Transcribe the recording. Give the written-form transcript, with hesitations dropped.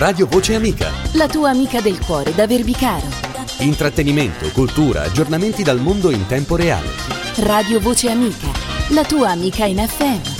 Radio Voce Amica. La tua amica del cuore da Verbicaro. Intrattenimento, cultura, aggiornamenti dal mondo in tempo reale. Radio Voce Amica, la tua amica in FM.